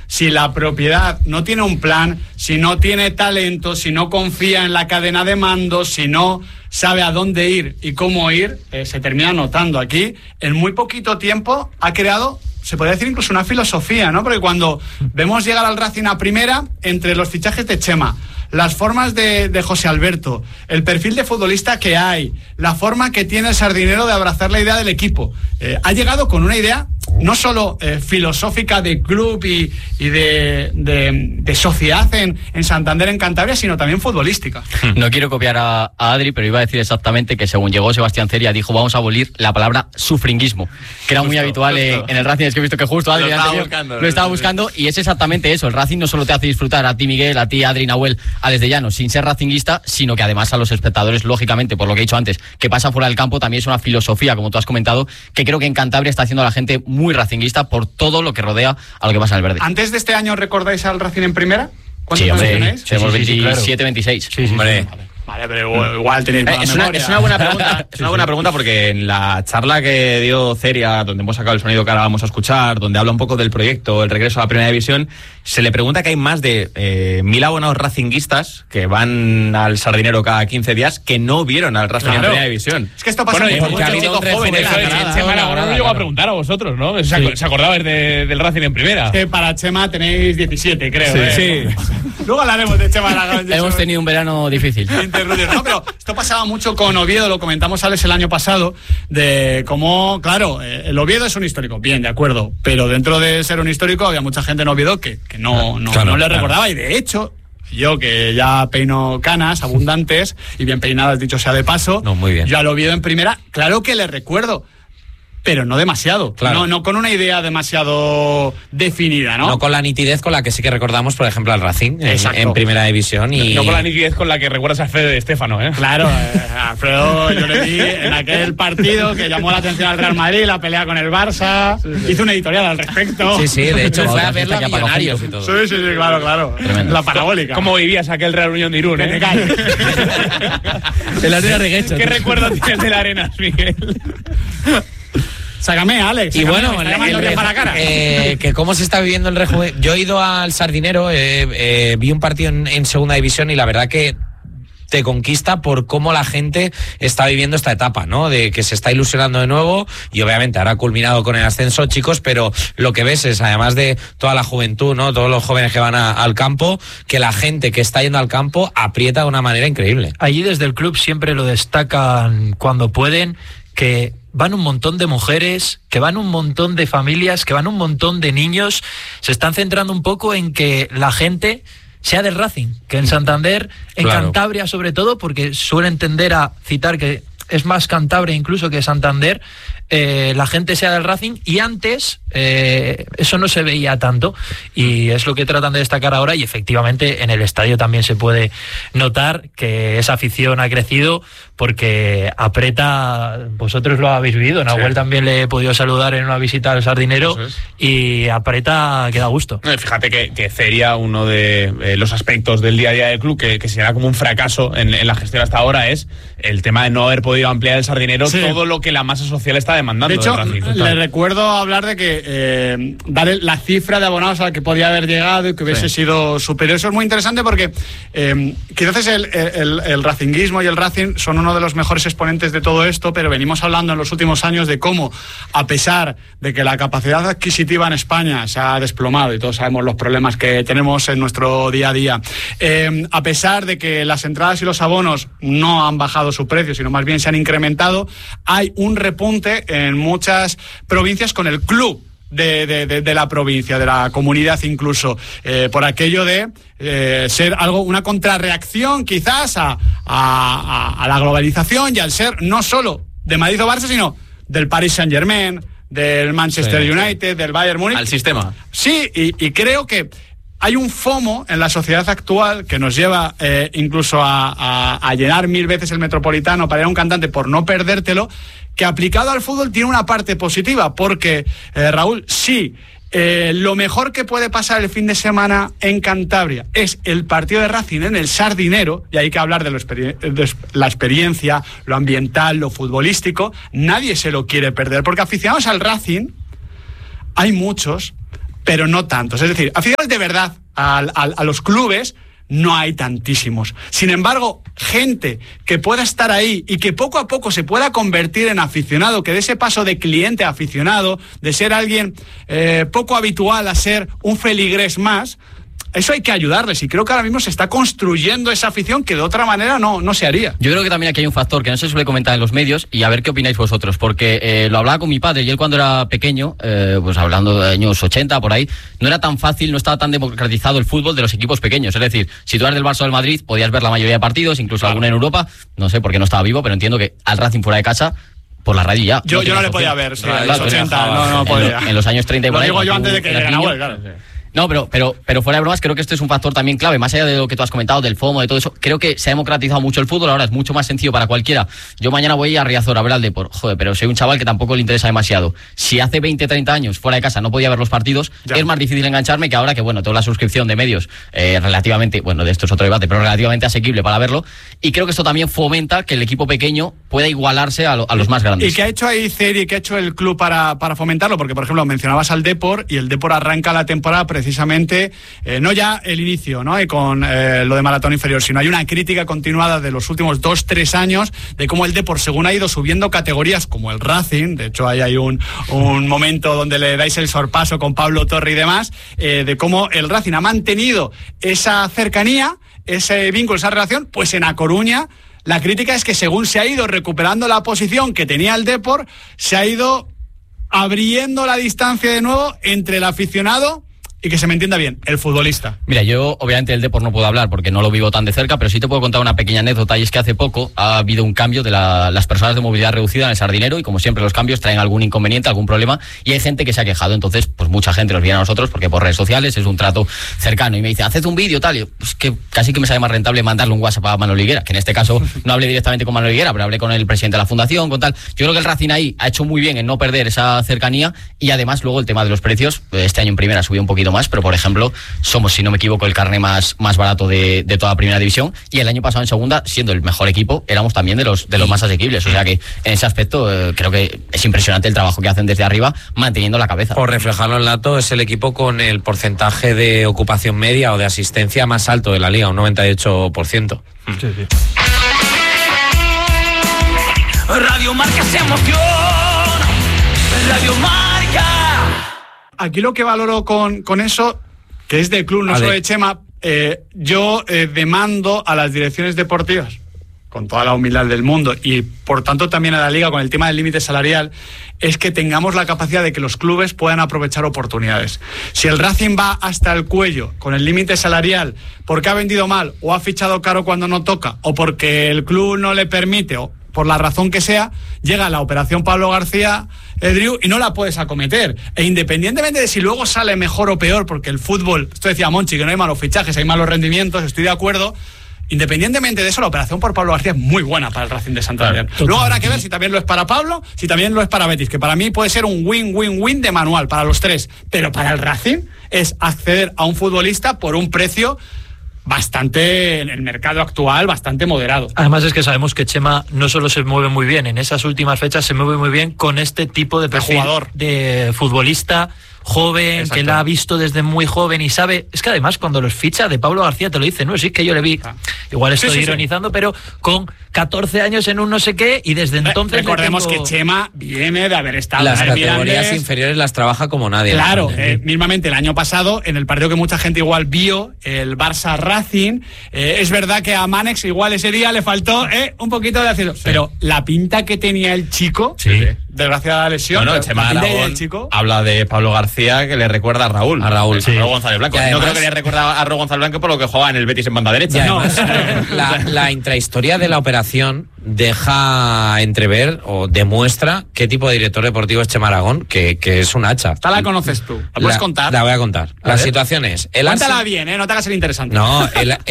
si la propiedad no tiene un plan, si no tiene talento, si no confía en la cadena de mando, si no sabe a dónde ir y cómo ir, se termina notando. Aquí, en muy poquito tiempo, ha creado, se podría decir incluso una filosofía, ¿no? Porque cuando vemos llegar al Racing a primera, entre los fichajes de Chema, las formas de José Alberto, el perfil de futbolista que hay, la forma que tiene el Sardinero de abrazar la idea del equipo, ha llegado con una idea no solo filosófica de club y de sociedad en Santander, en Cantabria, sino también futbolística. No quiero copiar a Adri, pero iba a decir exactamente que según llegó Sebastián Ceria dijo vamos a abolir la palabra sufringuismo, que era muy habitual en el Racing. Es que he visto que justo Adri lo estaba buscando y es exactamente eso. El Racing no solo te hace disfrutar a ti, Miguel, a ti, Adri, Nahuel, a Desde Llano, sin ser racinguista, sino que además a los espectadores, lógicamente, por lo que he dicho antes, que pasa fuera del campo, también es una filosofía, como tú has comentado, que creo que en Cantabria está haciendo a la gente muy racinguista por todo lo que rodea a lo que pasa en el verde. ¿Antes de este año recordáis al Racing en primera? ¿Cuántos años tenéis? Tenemos 27, claro. 26. Sí, hombre. Vale, pero igual tenéis es una buena pregunta. Es una buena pregunta porque en la charla que dio Ceria, donde hemos sacado el sonido que ahora vamos a escuchar, donde habla un poco del proyecto, el regreso a la Primera División, se le pregunta que hay más de 1.000 abonados racinguistas que van al Sardinero cada 15 días que no vieron al Racing en Primera División. Es que esto pasa mucho porque ha habido un jóvenes. Chema ahora no llegó a preguntar a vosotros, ¿no? ¿Se acordabais del Racing en Primera? Que para Chema tenéis 17, creo. Sí. Luego hablaremos de Chema Aragón. Hemos tenido un verano difícil. No, pero esto pasaba mucho con Oviedo, lo comentamos, Alex, el año pasado, de cómo, claro, el Oviedo es un histórico, bien, de acuerdo, pero dentro de ser un histórico había mucha gente en Oviedo que no le recordaba, y de hecho, yo que ya peino canas abundantes y bien peinadas, dicho sea de paso, muy bien. Yo al Oviedo en primera, claro que le recuerdo, pero no demasiado, claro. no con una idea demasiado definida, ¿no? No con la nitidez con la que sí que recordamos, por ejemplo, al Racing en Primera División. Y no con la nitidez con la que recuerdas a Alfredo de Stéfano, ¿eh? Claro, Alfredo yo le vi en aquel partido que llamó la atención al Real Madrid, la pelea con el Barça, hizo una editorial al respecto. Sí, de hecho fue a ver la Millonarios y todo. Sí, claro. Tremendo. La parabólica. ¿Cómo vivías aquel Real Unión de Irún, Que te cae. El Arena Reguecho. ¿Qué recuerdo tienes de la Arenas, Miguel? Sácame, Alex. Y bueno, que cómo se está viviendo el rejuvenecimiento. Yo he ido al Sardinero, vi un partido en Segunda División y la verdad que te conquista por cómo la gente está viviendo esta etapa, ¿no? De que se está ilusionando de nuevo y obviamente ahora ha culminado con el ascenso, chicos, pero lo que ves es, además de toda la juventud, ¿no? Todos los jóvenes que van al campo, que la gente que está yendo al campo aprieta de una manera increíble. Allí desde el club siempre lo destacan cuando pueden, que van un montón de mujeres, que van un montón de familias, que van un montón de niños. Se están centrando un poco en que la gente sea del Racing, que en Santander, en Cantabria sobre todo, porque suelen tender a citar que es más Cantabria incluso que Santander, la gente sea del Racing, y antes eso no se veía tanto, y es lo que tratan de destacar ahora, y efectivamente en el estadio también se puede notar que esa afición ha crecido porque aprieta. Vosotros lo habéis vivido, Nahuel también le he podido saludar en una visita al Sardinero, y aprieta que da gusto. Fíjate que sería uno de los aspectos del día a día del club que será como un fracaso en la gestión hasta ahora, es el tema de no haber podido ampliar el Sardinero todo lo que la masa social está demandando. De hecho, le recuerdo hablar de que dar la cifra de abonados a la que podía haber llegado y que hubiese sido superior. Eso es muy interesante porque quizás el racinguismo y el Racing son uno de los mejores exponentes de todo esto, pero venimos hablando en los últimos años de cómo, a pesar de que la capacidad adquisitiva en España se ha desplomado, y todos sabemos los problemas que tenemos en nuestro día a día, a pesar de que las entradas y los abonos no han bajado su precio, sino más bien se han incrementado, hay un repunte en muchas provincias con el club de la provincia, de la comunidad incluso, por aquello de ser una contrarreacción quizás a la globalización y al ser no solo de Madrid o Barça, sino del Paris Saint-Germain, del Manchester United, del Bayern Múnich. Al sistema. Sí, y creo que hay un FOMO en la sociedad actual que nos lleva incluso a llenar 1000 veces el Metropolitano para ir a un cantante por no perdértelo, que aplicado al fútbol tiene una parte positiva, porque, Raúl, sí, lo mejor que puede pasar el fin de semana en Cantabria es el partido de Racing en el Sardinero, y hay que hablar de la experiencia, lo ambiental, lo futbolístico. Nadie se lo quiere perder, porque aficionados al Racing hay muchos. pero no tantos. Es decir, aficionados de verdad a los clubes no hay tantísimos. Sin embargo, gente que pueda estar ahí y que poco a poco se pueda convertir en aficionado, que de ese paso de cliente a aficionado, de ser alguien poco habitual a ser un feligrés más, eso hay que ayudarles, y creo que ahora mismo se está construyendo esa afición que de otra manera no se haría. Yo creo que también aquí hay un factor que no se suele comentar en los medios, y a ver qué opináis vosotros, porque lo hablaba con mi padre, y él cuando era pequeño, pues hablando de años 80 por ahí, no era tan fácil, no estaba tan democratizado el fútbol de los equipos pequeños. Es decir, si tú eres del Barça o del Madrid, podías ver la mayoría de partidos, incluso alguno en Europa, no sé por qué no estaba vivo, pero entiendo que al Racing fuera de casa, por la radio ya. Yo no le podía ver, sí, en los 80, no podía. En los años 30 y por ahí. Lo digo yo antes de que llegue Nahuel, claro. No, pero fuera de bromas, creo que este es un factor también clave, más allá de lo que tú has comentado, del FOMO, de todo eso. Creo que se ha democratizado mucho el fútbol, ahora es mucho más sencillo para cualquiera. Yo mañana voy a Riazor a ver al Depor, joder, pero soy un chaval que tampoco le interesa demasiado. Si hace 20, 30 años fuera de casa no podía ver los partidos, es más difícil engancharme que ahora que, bueno, tengo la suscripción de medios relativamente, bueno, de esto es otro debate, pero relativamente asequible para verlo. Y creo que esto también fomenta que el equipo pequeño pueda igualarse a los más grandes. ¿Y qué ha hecho ahí Ceri, qué ha hecho el club para fomentarlo? Porque, por ejemplo, mencionabas al Depor, y el Depor arranca la temporada precisamente, no ya el inicio, ¿no? Y con lo de maratón inferior, sino hay una crítica continuada de los últimos 2-3 años de cómo el Depor, según ha ido subiendo categorías, como el Racing, de hecho ahí hay un momento donde le dais el sorpaso con Pablo Torre y demás, de cómo el Racing ha mantenido esa cercanía, ese vínculo, esa relación. Pues en A Coruña la crítica es que según se ha ido recuperando la posición que tenía el Depor, se ha ido abriendo la distancia de nuevo entre el aficionado y, que se me entienda bien, el futbolista. Mira, yo obviamente del Depor no puedo hablar porque no lo vivo tan de cerca, pero sí te puedo contar una pequeña anécdota, y es que hace poco ha habido un cambio de las personas de movilidad reducida en el Sardinero, y como siempre los cambios traen algún inconveniente, algún problema, y hay gente que se ha quejado. Entonces, pues mucha gente nos viene a nosotros porque por redes sociales es un trato cercano, y me dice, haced un vídeo tal, y pues que casi que me sale más rentable mandarle un WhatsApp a Manolo Higuera, que en este caso no hablé directamente con Manolo Higuera, pero hablé con el presidente de la fundación, con tal. Yo creo que el Racing ahí ha hecho muy bien en no perder esa cercanía, y además luego el tema de los precios, este año en primera subió un poquito más, pero por ejemplo somos, si no me equivoco, el carné más barato de toda la primera división, y el año pasado en segunda, siendo el mejor equipo, éramos también de los más asequibles. O sea que en ese aspecto creo que es impresionante el trabajo que hacen desde arriba, manteniendo la cabeza. Por reflejarlo en el dato, es el equipo con el porcentaje de ocupación media o de asistencia más alto de la liga, un 98%. Sí. Radio Marca se emoción. Radio Marca. Aquí lo que valoro con eso, que es del club, no solo de Chema, yo demando a las direcciones deportivas, con toda la humildad del mundo, y por tanto también a la liga con el tema del límite salarial, es que tengamos la capacidad de que los clubes puedan aprovechar oportunidades. Si el Racing va hasta el cuello con el límite salarial porque ha vendido mal, o ha fichado caro cuando no toca, o porque el club no le permite, o por la razón que sea, llega la operación Pablo García, Driu, y no la puedes acometer. E independientemente de si luego sale mejor o peor, porque el fútbol, esto decía Monchi, que no hay malos fichajes, hay malos rendimientos, estoy de acuerdo. Independientemente de eso, la operación por Pablo García es muy buena para el Racing de Santander. Claro, luego habrá que ver si también lo es para Pablo, si también lo es para Betis, que para mí puede ser un win-win-win de manual para los tres. Pero para el Racing es acceder a un futbolista por un precio bastante, en el mercado actual, bastante moderado. Además es que sabemos que Chema no solo se mueve muy bien en esas últimas fechas, se mueve muy bien con este tipo de perfil de futbolista joven. Exacto. Que la ha visto desde muy joven y sabe, es que además cuando los ficha de Pablo García te lo dice, no, sí que yo le vi, igual estoy ironizando, pero con 14 años en un no sé qué, y desde entonces recordemos que Chema viene de haber estado las categorías inferiores, las trabaja como nadie. Claro, mismamente el año pasado, en el partido que mucha gente igual vio, el Barça Racing, es verdad que a Manex igual ese día le faltó un poquito de ácido, pero la pinta que tenía el chico, desgraciada lesión, Chema Aragón chico habla de Pablo García que le recuerda a Raúl. A Raúl, sí. A Raúl González Blanco. Además, no creo que le recuerda a Raúl González Blanco por lo que juega en el Betis en banda derecha. Además, la intrahistoria de la operación deja entrever o demuestra qué tipo de director deportivo es Chema Aragón, que es un hacha. Esta la conoces tú. ¿La puedes contar? La voy a contar. La situación es... Cuéntala bien, no te hagas el interesante. No,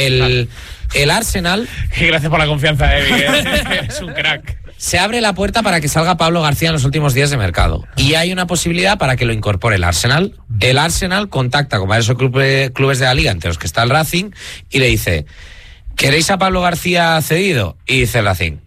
el Arsenal... Gracias por la confianza, es un crack. Se abre la puerta para que salga Pablo García en los últimos días de mercado. Y hay una posibilidad para que lo incorpore el Arsenal. El Arsenal contacta con varios clubes de la liga, entre los que está el Racing, y le dice: ¿queréis a Pablo García cedido? Y dice el Racing: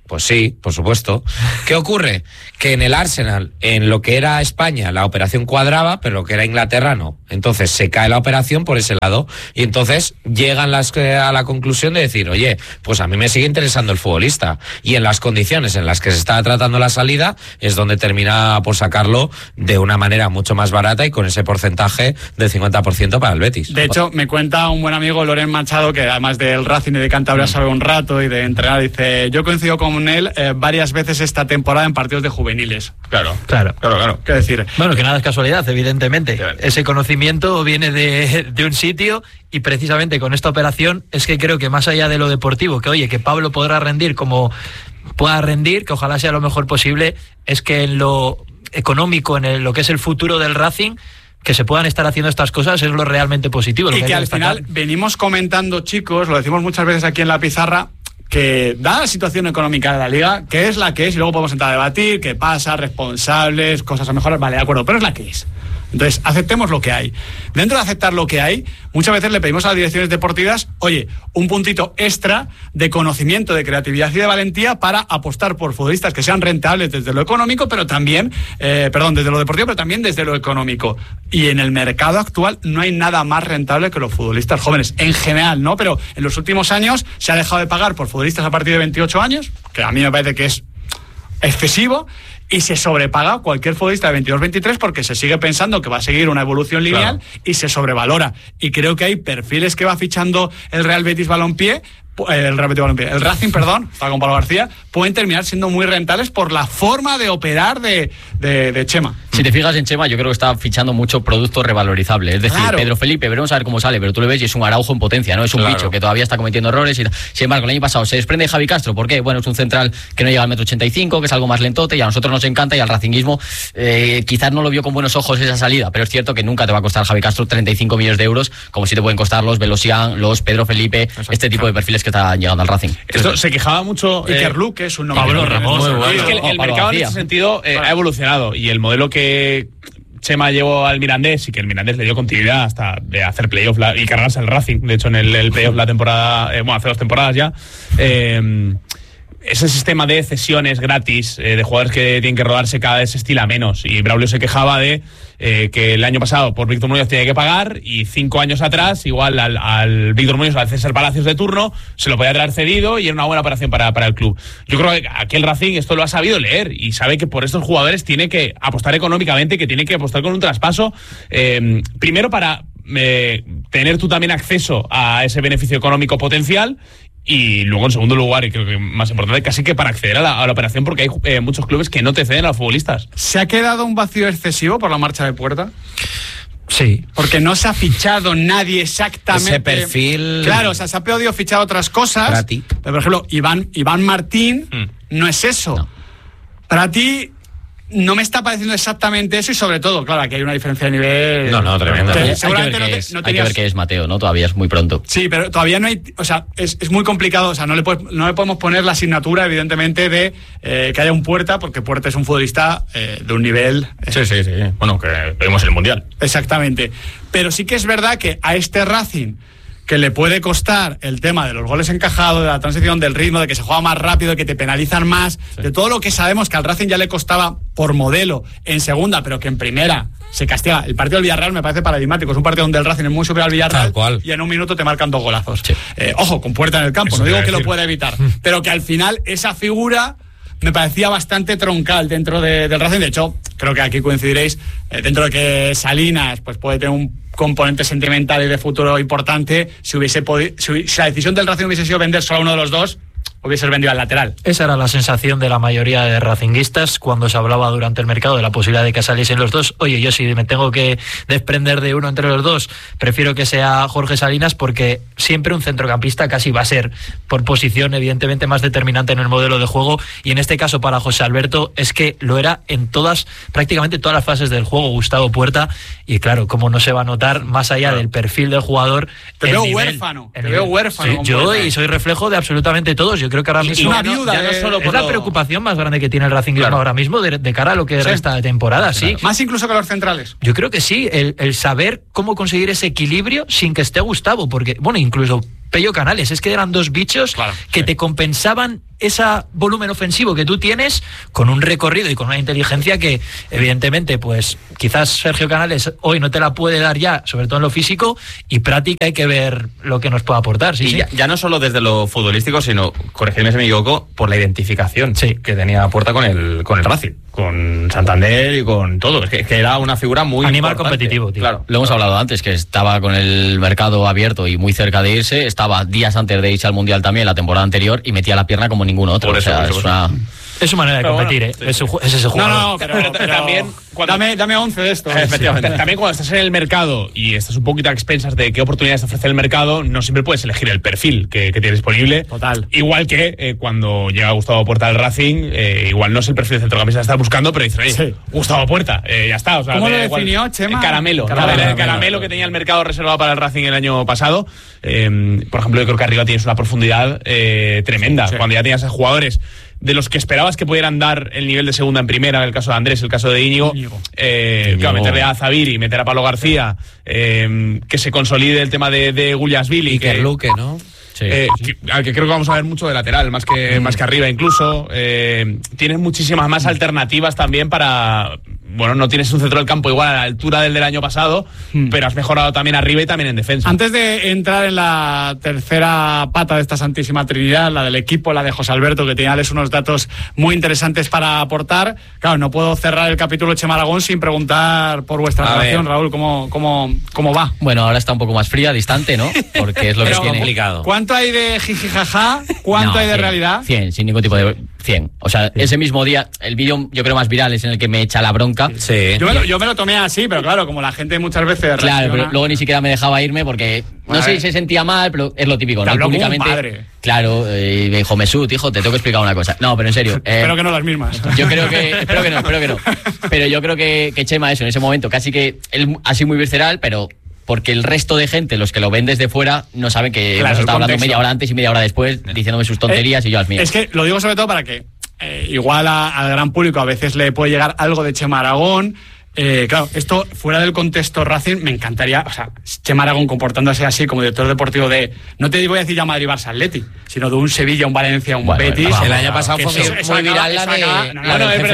Pues sí, por supuesto. ¿Qué ocurre? Que en el Arsenal, en lo que era España, la operación cuadraba, pero lo que era Inglaterra no. Entonces se cae la operación por ese lado y entonces llegan a la conclusión de decir, oye, pues a mí me sigue interesando el futbolista. Y en las condiciones en las que se está tratando la salida es donde termina por sacarlo de una manera mucho más barata y con ese porcentaje del 50% para el Betis. De hecho, me cuenta un buen amigo, Loren Machado, que además del Racing y de Cantabria sabe un rato y de entrenar, dice, yo coincido con él varias veces esta temporada en partidos de juveniles. Claro. ¿Qué decir? Bueno, que nada es casualidad, evidentemente. Ese conocimiento viene de un sitio y precisamente con esta operación es que creo que más allá de lo deportivo, que oye, que Pablo podrá rendir como pueda rendir, que ojalá sea lo mejor posible, es que en lo económico, en lo que es el futuro del Racing, que se puedan estar haciendo estas cosas es lo realmente positivo. Y que al final venimos comentando, chicos, lo decimos muchas veces aquí en la pizarra, que dada la situación económica de la Liga, que es la que es, y luego podemos entrar a debatir qué pasa, responsables, cosas a mejorar, vale, de acuerdo, pero es la que es. Entonces, aceptemos lo que hay. Dentro de aceptar lo que hay, muchas veces le pedimos a las direcciones deportivas, oye, un puntito extra de conocimiento, de creatividad y de valentía para apostar por futbolistas que sean rentables desde lo económico, pero también, desde lo deportivo, pero también desde lo económico. Y en el mercado actual no hay nada más rentable que los futbolistas jóvenes, en general, ¿no? Pero en los últimos años se ha dejado de pagar por futbolistas a partir de 28 años, que a mí me parece que es excesivo, y se sobrepaga cualquier futbolista de 22-23 porque se sigue pensando que va a seguir una evolución lineal, claro, y se sobrevalora. Y creo que hay perfiles que va fichando el Real Betis Balompié, el Racing, estaba con Pablo García, pueden terminar siendo muy rentables por la forma de operar de Chema. Si te fijas en Chema, yo creo que está fichando mucho producto revalorizable. Es decir, claro, Pedro Felipe, veremos a ver cómo sale, pero tú le ves y es un Araujo en potencia, ¿no? Es un bicho que todavía está cometiendo errores. Sin embargo, el año pasado se desprende de Javi Castro. ¿Por qué? Bueno, es un central que no llega al 1,85 m, que es algo más lentote, y a nosotros nos encanta, y al racinguismo quizás no lo vio con buenos ojos esa salida, pero es cierto que nunca te va a costar Javi Castro 35 millones de euros, como si te pueden costar los Velosian, los Pedro Felipe, este tipo de perfiles que están llegando al Racing. Esto se quejaba mucho Iker Luke, que es un nombre. Pablo Ramos. Es que el mercado en ese sentido ha evolucionado, y el modelo que Chema llevó al Mirandés, y que el Mirandés le dio continuidad hasta de hacer playoff y cargarse el Racing, de hecho en el playoff la temporada, hace 2 temporadas ya, ese sistema de cesiones gratis de jugadores que tienen que rodarse cada vez se estila menos, y Braulio se quejaba de que el año pasado por Víctor Muñoz tenía que pagar, y 5 años atrás igual al Víctor Muñoz, al César Palacios de turno, se lo podía traer cedido y era una buena operación para el club. Yo creo que aquí el Racing esto lo ha sabido leer y sabe que por estos jugadores tiene que apostar económicamente, que tiene que apostar con un traspaso, primero para tener tú también acceso a ese beneficio económico potencial, y luego en segundo lugar, y creo que más importante, casi que para acceder a la operación, porque hay muchos clubes que no te ceden a los futbolistas. ¿Se ha quedado un vacío excesivo por la marcha de Puerta? Sí. Porque no se ha fichado nadie exactamente. Ese perfil. Claro, o sea, se ha podido fichar otras cosas. Para ti. Pero, por ejemplo, Iván Martín no es eso. No. Para ti no me está pareciendo exactamente eso, y sobre todo, claro, aquí hay una diferencia de nivel. No, tremenda. Seguramente hay que ver qué es Mateo, ¿no? Todavía es muy pronto. Sí, pero todavía no hay, o sea, es muy complicado, o sea, no le podemos poner la asignatura, evidentemente, de que haya un Puerta, porque Puerta es un futbolista de un nivel. Sí. Bueno, que vemos el Mundial. Exactamente. Pero sí que es verdad que a este Racing, que le puede costar el tema de los goles encajados, de la transición, del ritmo, de que se juega más rápido, de que te penalizan más, de todo lo que sabemos que al Racing ya le costaba por modelo en segunda, pero que en primera se castiga. El partido del Villarreal me parece paradigmático, es un partido donde el Racing es muy superior al Villarreal y en un minuto te marcan 2 golazos. Sí. Ojo, con Puerta en el campo, no digo que lo pueda evitar, pero que al final esa figura me parecía bastante troncal dentro del Racing. De hecho, creo que aquí coincidiréis, dentro de que Salinas pues puede tener un componente sentimental y de futuro importante, si la decisión del Racing hubiese sido vender solo a uno de los dos, hubiese vendido al lateral. Esa era la sensación de la mayoría de racinguistas cuando se hablaba durante el mercado de la posibilidad de que saliesen los dos. Oye, yo si me tengo que desprender de uno entre los dos, prefiero que sea Jorge Salinas, porque siempre un centrocampista casi va a ser por posición evidentemente más determinante en el modelo de juego, y en este caso para José Alberto es que lo era en prácticamente todas las fases del juego Gustavo Puerta, y claro, como no se va a notar más allá del perfil del jugador. Te veo huérfano. Sí, yo y soy reflejo de absolutamente todos. Yo creo que ahora mismo una viuda, es la preocupación más grande que tiene el Racing ahora mismo de cara a lo que resta de temporada. Sí. Más incluso que los centrales. Yo creo que sí, el saber cómo conseguir ese equilibrio sin que esté Gustavo, porque, bueno, incluso Pello Canales. Es que eran dos bichos que te compensaban ese volumen ofensivo que tú tienes con un recorrido y con una inteligencia que, evidentemente, pues quizás Sergio Canales hoy no te la puede dar ya, sobre todo en lo físico, y práctica hay que ver lo que nos puede aportar. Sí, y ya no solo desde lo futbolístico, sino, corregidme si me equivoco, por la identificación que tenía Puerta con el Racing, con Santander y con todo. Es que era una figura muy animal importante. Competitivo, tío. Claro, lo hemos hablado antes, que estaba con el mercado abierto y muy cerca de irse, estaba días antes de irse al Mundial también, la temporada anterior, y metía la pierna como ningún otro. Por eso, es su manera de competir, bueno, es ese jugador. No, pero también dame 11 de esto. Efectivamente. También cuando estás en el mercado y estás un poquito a expensas de qué oportunidades te ofrece el mercado, no siempre puedes elegir el perfil que tienes disponible. Total. Igual que cuando llega Gustavo Puerta al Racing, igual no es el perfil de centrocampista que estás buscando, pero dices, oye, Gustavo Puerta, ya está. O sea, ¿cómo lo definió, Chema? Caramelo. El caramelo que tenía el mercado reservado para el Racing el año pasado. Por ejemplo, yo creo que arriba tienes una profundidad tremenda. Sí. Cuando ya tenías a jugadores de los que esperabas que pudieran dar el nivel de segunda en primera, el caso de Andrés, el caso de Íñigo. Meterle a Zaviri, meter a Pablo García, que se consolide el tema de Gullasvili. Y que Luque, ¿no? Sí. Al que creo que vamos a ver mucho de lateral, más que arriba incluso. Tienes muchísimas más alternativas también para... Bueno, no tienes un centro del campo igual a la altura del año pasado, pero has mejorado también arriba y también en defensa. Antes de entrar en la tercera pata de esta santísima trinidad, la del equipo, la de José Alberto, que tenía unos datos muy interesantes para aportar, claro, no puedo cerrar el capítulo Chema Aragón sin preguntar por vuestra relación, Raúl, ¿cómo va? Bueno, ahora está un poco más fría, distante, ¿no? Porque es lo que tiene. Complicado. ¿Cuánto hay de jijijaja? ¿Cuánto hay de 100, realidad? 100, sin ningún tipo de... 100. O sea, ese mismo día, el vídeo yo creo más viral es en el que me echa la bronca. Sí. Yo me lo tomé así, pero claro, como la gente muchas veces Claro, pero luego ni siquiera me dejaba irme porque no sé si se sentía mal, pero es lo típico, ¿no? Públicamente. Madre. Claro, me dijo, Mesut, hijo, te tengo que explicar una cosa. No, pero en serio. Espero que no las mismas. Yo creo que... espero que no. Pero yo creo que Chema, eso, en ese momento, casi que él así muy visceral, pero... porque el resto de gente, los que lo ven desde fuera, no saben que hemos estado hablando media hora antes y media hora después, diciéndome sus tonterías y yo las mías. Es que lo digo sobre todo para que igual al gran público a veces le puede llegar algo de Chema Aragón. Claro, esto fuera del contexto Racing me encantaría, o sea, Chema Aragón comportándose así como director deportivo de, no te voy a decir ya Madrid, Barça, Atleti, sino de un Sevilla, un Valencia, un Betis. El año pasado fue muy viral la de es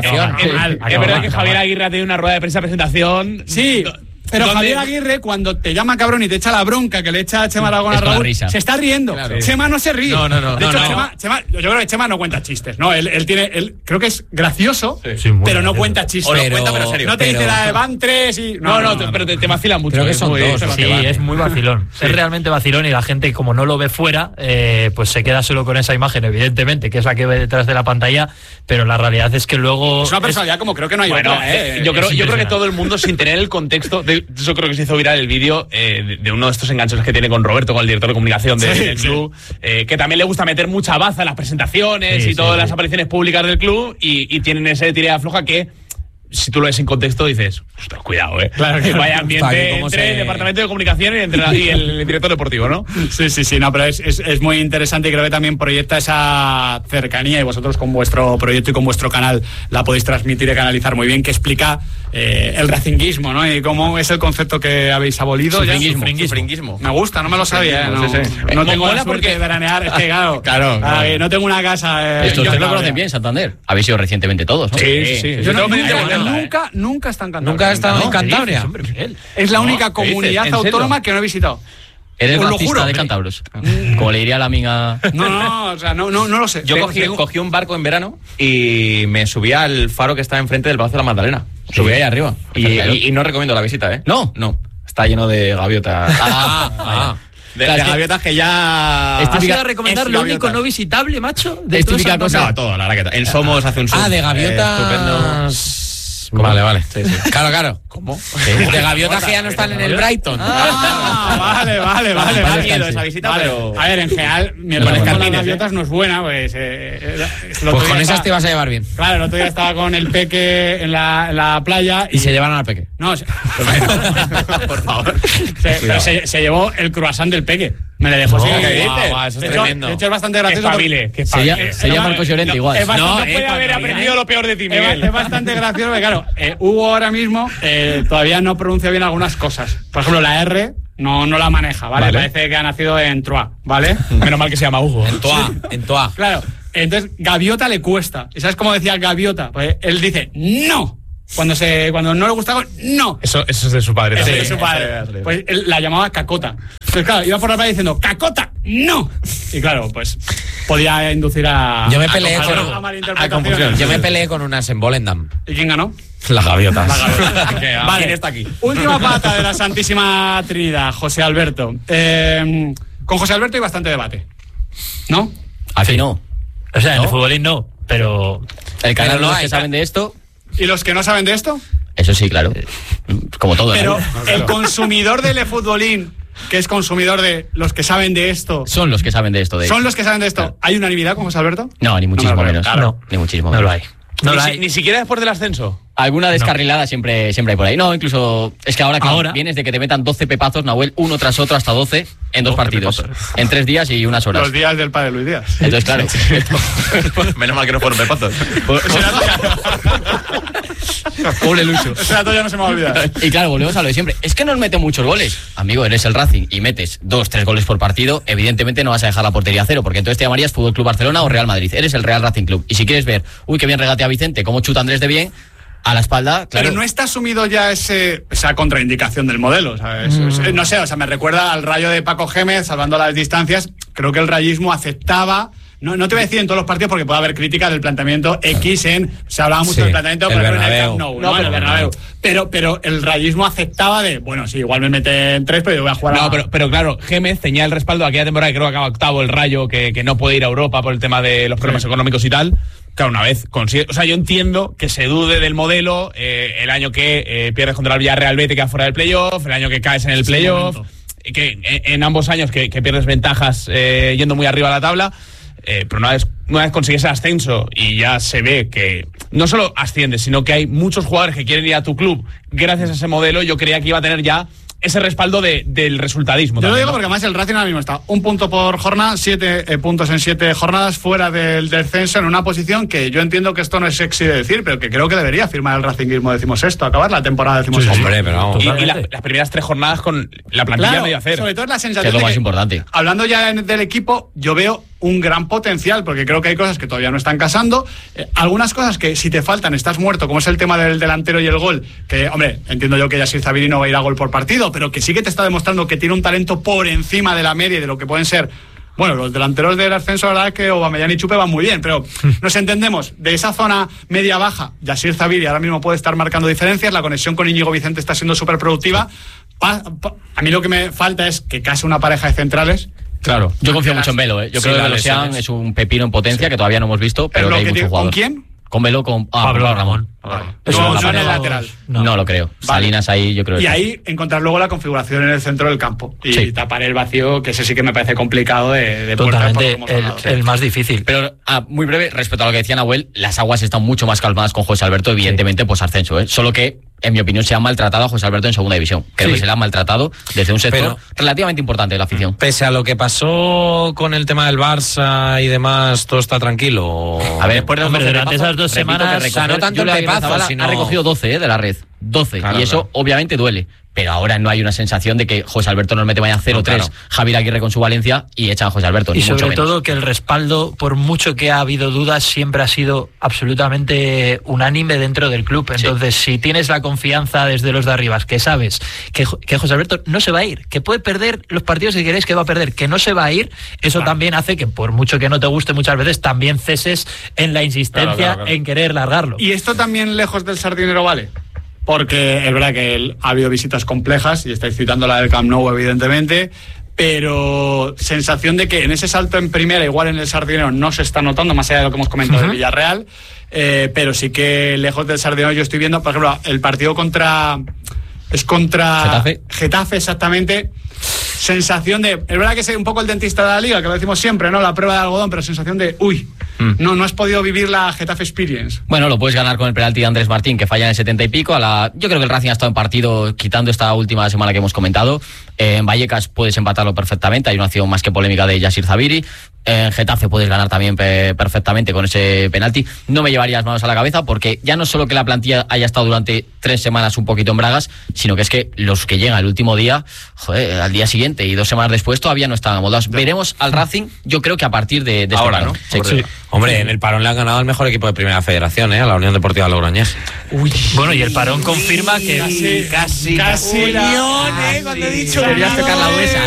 verdad que Javier Aguirre ha tenido una rueda de prensa presentación. Sí. Pero Javier Aguirre, cuando te llama cabrón y te echa la bronca que le echa a Chema Aragón a Raúl, se está riendo. Claro. Chema no se ríe. No. De hecho, Chema, yo creo que Chema no cuenta chistes, ¿no? Él creo que es gracioso, pero no cuenta chistes. Pero serio. No te dice van 3 y... pero te vacila mucho. Creo que son dos. Sí, es muy vacilón. Sí. Es realmente vacilón y la gente, como no lo ve fuera, pues se queda solo con esa imagen, evidentemente, que es la que ve detrás de la pantalla, pero la realidad es que luego... Es una personalidad como creo que no hay otra, Yo creo que todo el mundo, sin tener el contexto... Yo creo que se hizo viral el vídeo de uno de estos enganches que tiene con Roberto, con el director de comunicación del club, que también le gusta meter mucha baza en las presentaciones y todas las apariciones públicas del club y tienen ese tirada floja que, si tú lo ves sin contexto, dices, ostras, cuidado, Claro que vaya ambiente entre el departamento de comunicación y el director deportivo, ¿no? Sí, no, pero es muy interesante y creo que también proyecta esa cercanía y vosotros con vuestro proyecto y con vuestro canal la podéis transmitir y canalizar muy bien, que explica el racinguismo, ¿no? Y cómo es el concepto que habéis abolido. Sufringuismo. Me gusta, no me lo sabía. No tengo la suerte de veranear, es que claro. No tengo una casa. Esto ustedes lo conocen bien, Santander. Habéis ido recientemente todos, ¿no? Sí. Yo nunca está en Cantabria. ¿Nunca he estado en Cantabria? Es la única comunidad autónoma que no he visitado. Eres racista de cántabros. Como le diría la amiga. No lo sé. Yo cogí un barco en verano y me subí al faro que está enfrente del Palacio de la Magdalena. Subí ahí arriba. Y no recomiendo la visita, ¿eh? No. Está lleno de gaviotas. De gaviotas que ya... ¿Has ido a recomendar lo único no visitable, macho? Es típica cosa. No, todo, la verdad que en Somos hace un sur. De gaviotas... Vale. Sí. Claro. ¿Cómo? De gaviotas que ya no están en el Brighton. Vale. Da miedo esa visita, pero... A ver, en general, mi relación con las gaviotas no es buena, pues... Pues con esas te vas a llevar bien. Claro, el otro día estaba con el peque en la playa... ¿Y se llevaron al peque? No, por favor. Se llevó el croissant del peque. Me le dejó sin ¿qué dices? Eso es tremendo. De hecho, es bastante gracioso. Se llama Marcos Llorente igual. No puede haber aprendido lo peor de ti, Miguel. Es bastante gracioso, porque claro, Hugo ahora mismo todavía no pronuncia bien algunas cosas. Por ejemplo, la R no la maneja, ¿vale? Parece que ha nacido en Troyes, ¿vale? Menos mal que se llama Hugo. En Toa. Claro, entonces Gaviota le cuesta. ¿Y sabes cómo decía Gaviota? Pues él dice ¡no! Cuando no le gusta, ¡no! Eso es de su padre. Eso también. es de su padre. Pues él la llamaba Cacota. Entonces, claro, iba por la calle diciendo ¡Cacota! ¡No! Y claro, pues podía inducir a... Yo me peleé a malinterpretaciones. Yo me peleé con unas en Volendam. ¿Y quién ganó? Las gaviotas. Vale, ¿Quién está aquí? Última pata de la Santísima Trinidad, José Alberto. Con José Alberto hay bastante debate, ¿no? Aquí no. O sea, en ¿No? el futbolín no, pero... El canal Pero no los hay, que saben de esto, ¿Y los que no saben de esto? eso sí, claro. Como todo, Pero ¿no? el consumidor del futbolín, que es consumidor de los que saben de esto, Son los que saben de esto. son los que saben de esto. ¿Hay unanimidad con José Alberto? No, ni muchísimo No me lo menos. creo, claro. Ni muchísimo No menos. lo hay. No lo hay. Ni siquiera después del ascenso. Alguna descarrilada siempre hay por ahí. No, incluso es que ahora, claro, vienes de que te metan 12 pepazos, Nahuel, uno tras otro hasta 12 en 2 partidos. En 3 días y unas horas. Los días del padre Luis Díaz. Entonces, claro. Menos mal que no fueron pepazos. Pobre Lucho. Ese dato ya no se me va a olvidar. Y claro, volvemos a lo de siempre. Es que nos meten muchos goles. Amigo, eres el Racing y metes 2-3 goles por partido, evidentemente no vas a dejar la portería a cero, porque entonces te llamarías Fútbol Club Barcelona o Real Madrid. Eres el Real Racing Club. Y si quieres ver, uy, qué bien regatea Vicente, cómo chuta Andrés de bien, a la espalda, claro. Pero no está asumido ya esa contraindicación del modelo, ¿sabes? No sé, o sea, me recuerda al Rayo de Paco Gémez, salvando las distancias. Creo que el rayismo aceptaba... No te voy a decir en todos los partidos porque puede haber críticas del planteamiento X se hablaba mucho del planteamiento, el por ejemplo, en el Bernabéu. Camp Nou, ¿no? En el Bernabéu. Pero el rayismo aceptaba de, bueno, sí, igual me meten 3, pero yo voy a jugar Pero claro, Gémez tenía el respaldo de aquella temporada que creo que acaba octavo el Rayo, que no puede ir a Europa por el tema de los problemas económicos y tal. Claro, una vez consigue... O sea, yo entiendo que se dude del modelo el año que pierdes contra el Villarreal B, te quedas fuera del playoff, el año que caes en el playoff, que en ambos años que pierdes ventajas yendo muy arriba a la tabla. Pero una vez consigues el ascenso y ya se ve que no solo asciendes, sino que hay muchos jugadores que quieren ir a tu club gracias a ese modelo, yo creía que iba a tener ya ese respaldo del resultadismo. Yo lo también, digo ¿no? porque además el Racing ahora mismo está 1 punto por jornada, 7 puntos en 7 jornadas, fuera del descenso, en una posición que yo entiendo que esto no es sexy de decir, pero que creo que debería firmar el racinguismo, decimos esto, acabar la temporada, decimos esto. Hombre, pero vamos. Y las primeras 3 jornadas con la plantilla Claro, medio a cero. sobre todo es la Que sensación es lo de más que, importante. hablando ya del equipo, yo veo un gran potencial, porque creo que hay cosas que todavía no están casando, algunas cosas que si te faltan estás muerto, como es el tema del delantero y el gol, que, hombre, entiendo yo que Yacir Zabiri no va a ir a gol por partido, pero que sí que te está demostrando que tiene un talento por encima de la media y de lo que pueden ser. Bueno, los delanteros del ascenso, la verdad es que Aubameyang y Chupe van muy bien, pero nos entendemos, de esa zona media-baja, Yacir Zabiri ahora mismo puede estar marcando diferencias, la conexión con Íñigo Vicente está siendo súper productiva. A mí lo que me falta es que case una pareja de centrales. Claro, yo confío mucho en Velo, Yo creo que Velosian es un pepino en potencia que todavía no hemos visto, pero que hay mucho jugador. ¿Con quién? Con Velo, con Pablo Ramón. No en el lateral. No lo creo. Vale. Salinas ahí, yo creo. Y que ahí encontrar luego la configuración en el centro del campo y Sí. tapar el vacío, que ese sí que me parece complicado de Totalmente, puertas, por lo que hemos hablado. el más difícil. Pero, muy breve, respecto a lo que decía Nahuel, las aguas están mucho más calmadas con José Alberto, evidentemente, pues ascenso, Solo que, en mi opinión, se ha maltratado a José Alberto en segunda división. Creo Sí. que se le ha maltratado desde un sector Pero- relativamente importante de la afición. Pese a lo que pasó con el tema del Barça y demás, ¿todo está tranquilo? A ver, después de los Hombre, 12 durante pepazos, esas 2 repito, semanas, que o sea, no tanto Julia el pepazo, Zabala sino- ha recogido 12 de la red. 12. Claro, y eso, claro. obviamente, duele. Pero ahora no hay una sensación de que José Alberto nos mete mañana 0-3, No, claro. Javier Aguirre con su Valencia y echan a José Alberto. Y Ni mucho sobre menos. todo que el respaldo, por mucho que ha habido dudas, siempre ha sido absolutamente unánime dentro del club. Entonces, si tienes la confianza desde los de arriba, que sabes que José Alberto no se va a ir, que puede perder los partidos que queréis que va a perder, que no se va a ir, eso también hace que, por mucho que no te guste muchas veces, también ceses en la insistencia en querer largarlo. Y esto también lejos del Sardinero vale. Porque es verdad que ha habido visitas complejas, y estáis citando la del Camp Nou, evidentemente, pero sensación de que en ese salto en primera, igual en el Sardinero no se está notando, más allá de lo que hemos comentado del Villarreal, pero sí que lejos del Sardinero yo estoy viendo, por ejemplo, el partido contra Getafe exactamente. Sensación de, es verdad que es un poco el dentista de la liga, que lo decimos siempre, ¿no? La prueba de algodón, pero sensación de, uy, No has podido vivir la Getafe Experience. Bueno, lo puedes ganar con el penalti de Andrés Martín, que falla en el 70 y pico. Yo creo que el Racing ha estado en partido, quitando esta última semana que hemos comentado. En Vallecas puedes empatarlo perfectamente, hay una acción más que polémica de Yasir Zabiri. En Getafe puedes ganar también perfectamente con ese penalti. No me llevaría las manos a la cabeza, porque ya no solo que la plantilla haya estado durante 3 semanas un poquito en bragas, sino que es que los que llegan el último día, al día siguiente y 2 semanas después todavía no están amoldados. Veremos al Racing, yo creo que a partir de ahora, este ¿no? Sí. Hombre, en el parón le han ganado al mejor equipo de Primera Federación, a la Unión Deportiva Logroñés. Bueno, y el parón confirma que casi Cuando he dicho querías tocar la huesa,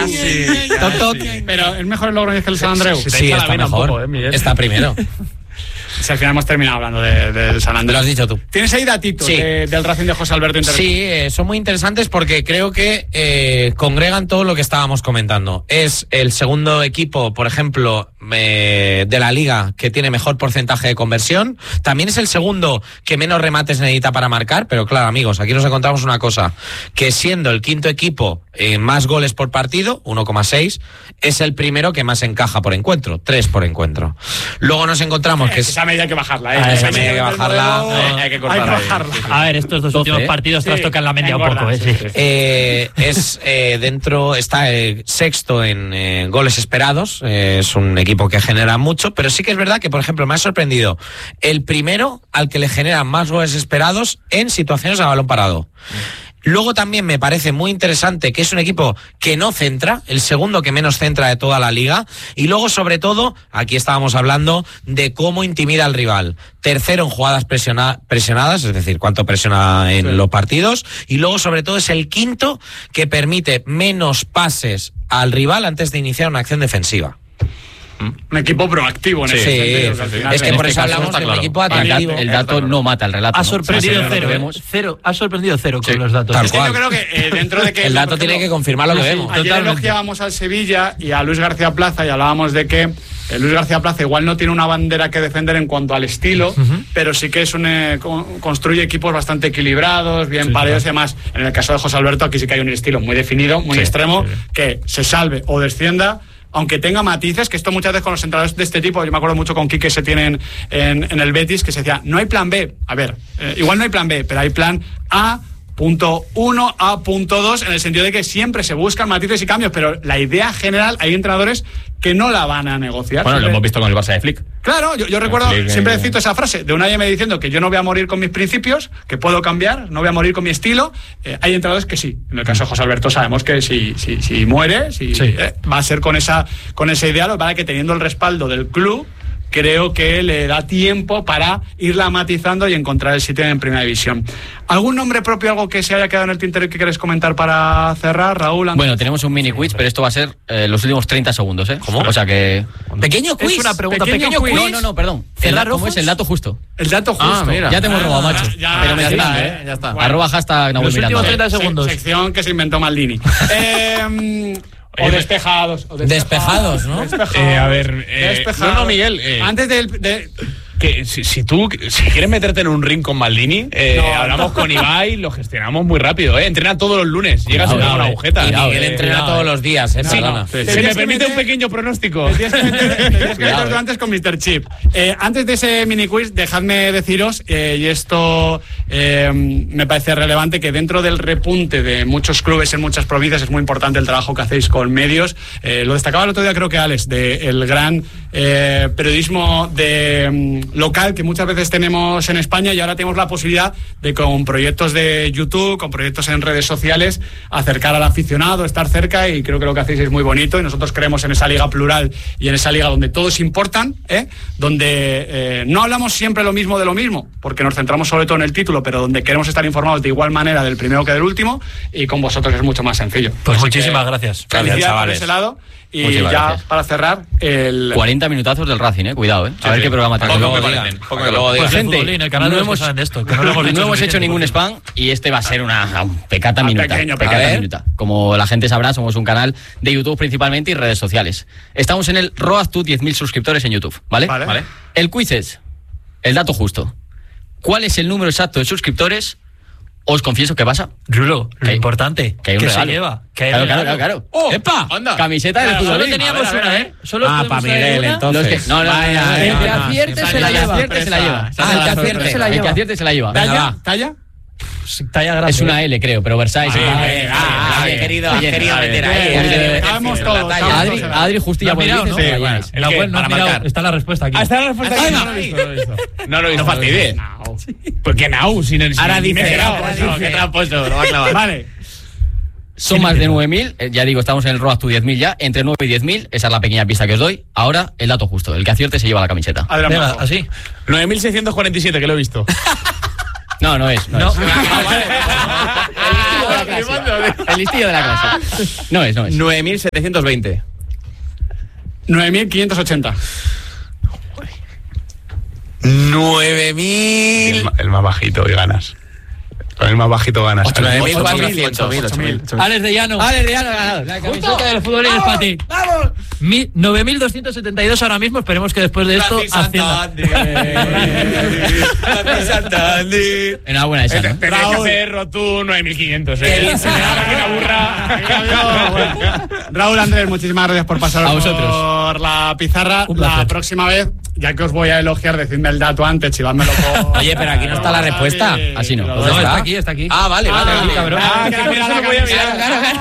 pero es mejor el Logroñés que el San Andreu. Sí, está mejor. Está primero. Si al final hemos terminado hablando del San Andreu. Lo has dicho tú. ¿Tienes ahí datitos del Racing de José Alberto Interés? Sí, son muy interesantes porque creo que congregan todo lo que estábamos comentando. Es el segundo equipo, por ejemplo, de la Liga que tiene mejor porcentaje de conversión. También es el segundo que menos remates necesita para marcar, pero claro, amigos, aquí nos encontramos una cosa, que siendo el quinto equipo en más goles por partido, 1,6, es el primero que más encaja por encuentro, 3 por encuentro. Luego nos encontramos que esa medida hay que bajarla, esa medida hay que bajarla, hay que cortarla. A ver, estos 2 últimos partidos trastocan la media un poco. Está sexto en goles esperados, es un equipo que genera mucho, pero sí que es verdad que, por ejemplo, me ha sorprendido el primero al que le generan más goles esperados en situaciones a balón parado. Luego también me parece muy interesante que es un equipo que no centra, el segundo que menos centra de toda la liga, y luego sobre todo, aquí estábamos hablando de cómo intimida al rival. Tercero en jugadas presionadas, es decir, cuánto presiona en los partidos, y luego sobre todo es el quinto que permite menos pases al rival antes de iniciar una acción defensiva. Un equipo proactivo en ese sentido. Es que por eso hablamos de un equipo atractivo. El dato no mata el relato. Ha sorprendido cero. Ha sorprendido cero con los datos. Es que yo creo que dentro de que el dato tiene que confirmar lo que vemos. Ayer elogiábamos al Sevilla y a Luis García Plaza y hablábamos de que Luis García Plaza igual no tiene una bandera que defender en cuanto al estilo, pero sí que es construye equipos bastante equilibrados, bien pareados y demás. En el caso de José Alberto, aquí sí que hay un estilo muy definido, muy extremo, que se salve o descienda, aunque tenga matices, que esto muchas veces con los entrenadores de este tipo, yo me acuerdo mucho con Quique se tienen en el Betis, que se decía, no hay plan B. A ver, igual no hay plan B, pero hay plan A.1, A.2, en el sentido de que siempre se buscan matices y cambios, pero la idea general, hay entrenadores que no la van a negociar. Bueno, lo hemos visto con el Barça de Flick. Claro, yo recuerdo, siempre cito esa frase de Unai Emery diciendo que yo no voy a morir con mis principios, que puedo cambiar, no voy a morir con mi estilo. Hay entrenadores que sí. En el caso de José Alberto sabemos que si muere, va a ser con ese ideal, ¿vale? Que teniendo el respaldo del club, creo que le da tiempo para irla matizando y encontrar el sitio en Primera División. ¿Algún nombre propio, algo que se haya quedado en el tintero que quieres comentar para cerrar, Raúl? Bueno, tenemos un mini quiz, pero esto va a ser los últimos 30 segundos, ¿eh? ¿Cómo? O sea que... ¿Pequeño quiz? Es una pregunta, ¿Pequeño quiz? No, perdón. ¿Cómo es el dato justo? El dato justo. Mira. Ya te hemos robado, macho. Pero me está, ya está. Arroba hashtag Nahuel Los últimos Miranda. 30 segundos. Sección que se inventó Maldini. O despejados. Despejados, ¿no? A ver, despejados. no, Miguel. Antes de que si tú quieres meterte en un ring con Maldini, hablamos con Ibai, lo gestionamos muy rápido, entrena todos los lunes, llegas a una agujeta. Y Miguel entrena todos los días, perdona. Se me permite un pequeño pronóstico. Tienes que meter antes con Mr. Chip. Antes de ese mini quiz, dejadme deciros, y esto me parece relevante, que dentro del repunte de muchos clubes en muchas provincias es muy importante el trabajo que hacéis con medios. Lo destacaba el otro día, creo que Alex, del gran periodismo local que muchas veces tenemos en España, y ahora tenemos la posibilidad de, con proyectos de YouTube, con proyectos en redes sociales, acercar al aficionado, estar cerca, y creo que lo que hacéis es muy bonito, y nosotros creemos en esa liga plural y en esa liga donde todos importan, donde no hablamos siempre lo mismo de lo mismo, porque nos centramos sobre todo en el título, pero donde queremos estar informados de igual manera del primero que del último, y con vosotros es mucho más sencillo. Pues muchísimas gracias. Felicidades por ese lado. Y muchísimas ya gracias. Para cerrar, 40 minutazos del Racing, cuidado, a ver qué programa tenemos. Pues gente, el canal no no hemos, saben de esto, no hemos hecho ningún spam, y este va a ser una pecata minuta. Pequeño, minuta. Como la gente sabrá, somos un canal de YouTube principalmente y redes sociales. Estamos en el Road to 10.000 suscriptores en YouTube, ¿vale? El quiz es el dato justo. ¿Cuál es el número exacto de suscriptores Os confieso que pasa. Rulo, lo Que- importante, que hay un se regalo. lleva. Que hay regalo. Claro. ¡Oh! ¡Epa! Camiseta del Solo futbolín. teníamos una, ¿eh? Solo Ah, podemos pa' traer Miguel, una. entonces. Los que- no, Vaya, el que no, acierte no, se la no, lleva. no, El que acierte se la lleva. Ah, el que acierte se la El que lleva. acierte se la lleva. Venga, ¿Talla? va. ¿Talla? Talla grande. Es una L, creo, pero Versailles. querido Oye, meter Sabemos todo. Adri justilla ¿Lo has mirado, no? dices, Sí, vayáis. En la web no has mirado, está la respuesta aquí. Está la respuesta aquí. No lo he visto, no lo he visto. No lo he visto. No fastidies. ¿Por qué Nau? Si Ahora ni me he dice, enterado. ¿qué te han puesto? Lo va a clavar. Vale. Son más de 9.000, ya digo, estamos en el Road to 10.000 ya, entre 9 y 10.000, esa es la pequeña pista que os doy. Ahora, el dato justo, el que acierte se lleva la camiseta. Venga, así. 9.647, que lo he visto. No, no es. No. El listillo de la clase. No es. 9.720. 9.580. 9.000. El más bajito y ganas. Con el más bajito ganas. 9.400. Alex de Llano. ganado. La camiseta del futbolín es para ti. ¡Vamos! 9.272 ahora mismo. Esperemos que después de esto ascienda. Enhorabuena esa, ¿no? Tenías que hacer tú 9.500. Se me da que aburra. Raúl, Andrés, muchísimas gracias por pasaros A vosotros. por la pizarra. Un placer. La próxima vez, ya que os voy a elogiar, decidme el dato antes, chivádmelo por... Oye, pero aquí no está la respuesta. Así no. No, está aquí, está aquí. Ah, vale. cabrón. Que por eso lo voy a mirar.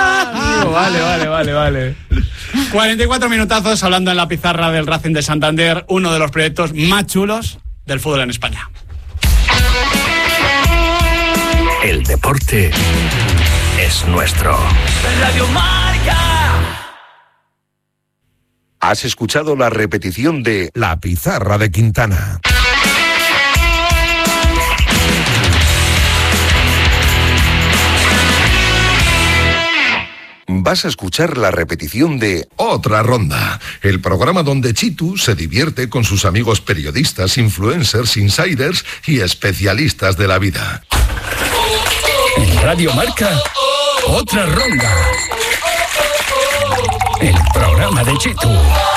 Vale. 44 minutazos hablando en la pizarra del Racing de Santander, uno de los proyectos más chulos del fútbol en España. El deporte es nuestro. Radio Marca. Has escuchado la repetición de La Pizarra de Quintana. Vas a escuchar la repetición de Otra Ronda, el programa donde Chitu se divierte con sus amigos periodistas, influencers, insiders y especialistas de la vida. En Radio Marca, Otra Ronda. El programa de Chitu.